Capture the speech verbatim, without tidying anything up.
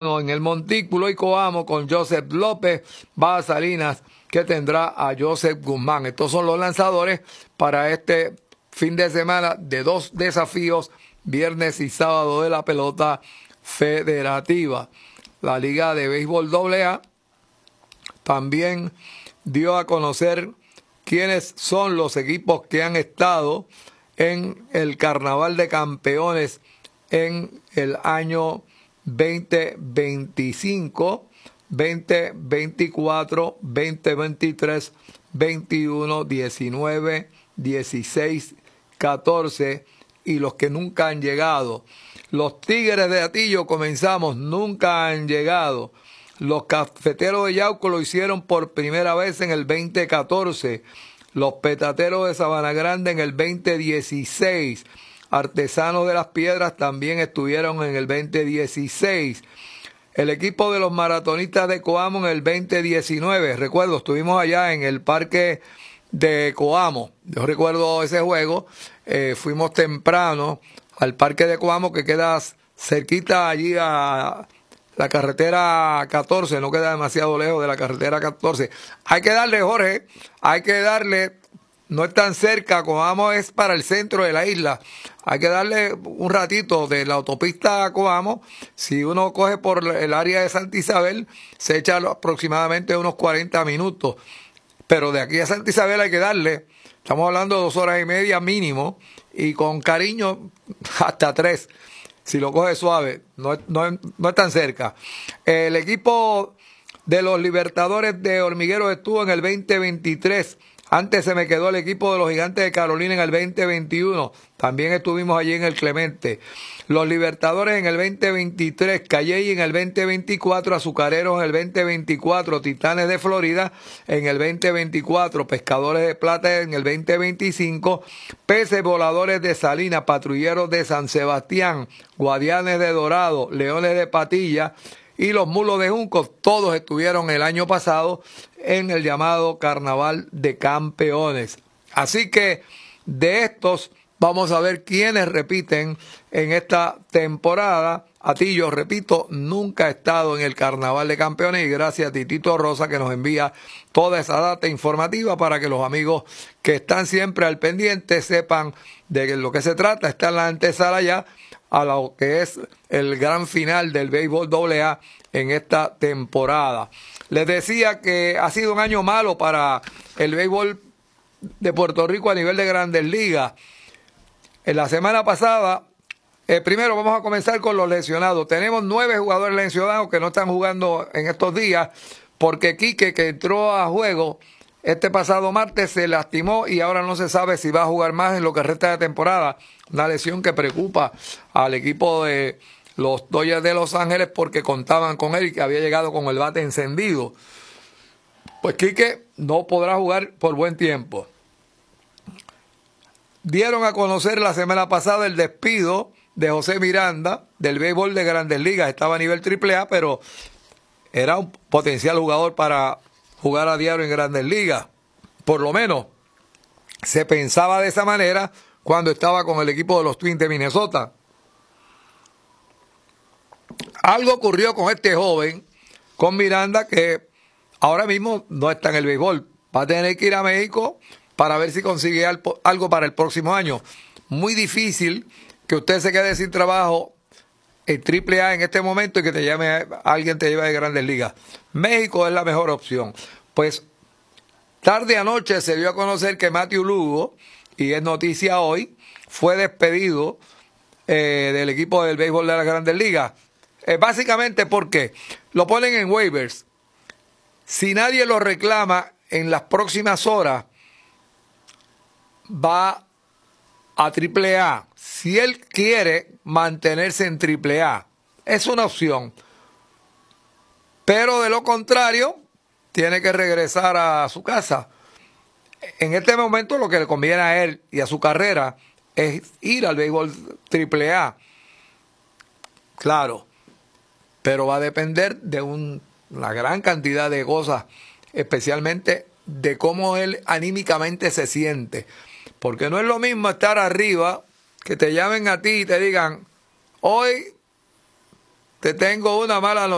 Cano en el Montículo y Coamo con Joseph López, Baja Salinas, que tendrá a Joseph Guzmán. Estos son los lanzadores para este fin de semana de dos desafíos, viernes y sábado de la pelota federativa. La Liga de Béisbol doble A también dio a conocer quiénes son los equipos que han estado en el Carnaval de Campeones en el año veinte veinticinco, veinte veinticuatro, veinte veintitrés, veintiuno, diecinueve, dieciséis, catorce y los que nunca han llegado. Los Tigres de Atillo, comenzamos, nunca han llegado. Los Cafeteros de Yauco lo hicieron por primera vez en el veinte catorce. Los Petateros de Sabana Grande en el veinte dieciséis. Artesanos de las Piedras también estuvieron en el veinte dieciséis. El equipo de los Maratonistas de Coamo en el veinte diecinueve. Recuerdo, estuvimos allá en el parque de Coamo. Yo recuerdo ese juego. Eh, fuimos temprano al parque de Coamo, que queda cerquita allí a la carretera catorce, no queda demasiado lejos de la carretera catorce. Hay que darle, Jorge, hay que darle, no es tan cerca, Coamo es para el centro de la isla. Hay que darle un ratito de la autopista a Coamo. Si uno coge por el área de Santa Isabel, se echa aproximadamente unos cuarenta minutos. Pero de aquí a Santa Isabel hay que darle, estamos hablando de dos horas y media mínimo, y con cariño hasta tres. Si lo coge suave, no, no, no es tan cerca. El equipo de los Libertadores de Hormigueros estuvo en el veinte veintitrés. Antes se me quedó el equipo de los Gigantes de Carolina en el veinte veintiuno. También estuvimos allí en el Clemente. Los Libertadores en el veinte veintitrés. Calley en el veinte veinticuatro. Azucareros en el veinte veinticuatro. Titanes de Florida en el veinte veinticuatro. Pescadores de Plata en el veinte veinticinco. Peces Voladores de Salinas. Patrulleros de San Sebastián. Guardianes de Dorado. Leones de Patilla. Y los Mulos de Junco, todos estuvieron el año pasado en el llamado Carnaval de Campeones. Así que de estos vamos a ver quiénes repiten en esta temporada. Atillo, repito, nunca ha estado en el Carnaval de Campeones, y gracias a Titito Rosa que nos envía toda esa data informativa para que los amigos que están siempre al pendiente sepan de lo que se trata. Está en la antesala ya a lo que es el gran final del béisbol doble A en esta temporada. Les decía que ha sido un año malo para el béisbol de Puerto Rico a nivel de Grandes Ligas. En la semana pasada, eh, primero vamos a comenzar con los lesionados. Tenemos nueve jugadores lesionados que no están jugando en estos días, porque Quique, que entró a juego este pasado martes, se lastimó y ahora no se sabe si va a jugar más en lo que resta de temporada. Una lesión que preocupa al equipo de los Dodgers de Los Ángeles, porque contaban con él y que había llegado con el bate encendido. Pues Quique no podrá jugar por buen tiempo. Dieron a conocer la semana pasada el despido de José Miranda del béisbol de Grandes Ligas. Estaba a nivel triple A, pero era un potencial jugador para jugar a diario en Grandes Ligas. Por lo menos se pensaba de esa manera cuando estaba con el equipo de los Twins de Minnesota. Algo ocurrió con este joven, con Miranda, que ahora mismo no está en el béisbol. Va a tener que ir a México para ver si consigue algo para el próximo año. Muy difícil que usted se quede sin trabajo en triple A en este momento y que te llame alguien te lleve de Grandes Ligas. México es la mejor opción. Pues tarde anoche se dio a conocer que Matthew Lugo, y es noticia hoy, fue despedido eh, del equipo del béisbol de las Grandes Ligas. Eh, básicamente porque lo ponen en waivers. Si nadie lo reclama en las próximas horas, va a triple A. Si él quiere mantenerse en triple A, es una opción. Pero de lo contrario, tiene que regresar a su casa. En este momento lo que le conviene a él y a su carrera es ir al béisbol triple A. Claro, pero va a depender de un, una gran cantidad de cosas, especialmente de cómo él anímicamente se siente. Porque no es lo mismo estar arriba, que te llamen a ti y te digan, hoy te tengo una mala noticia.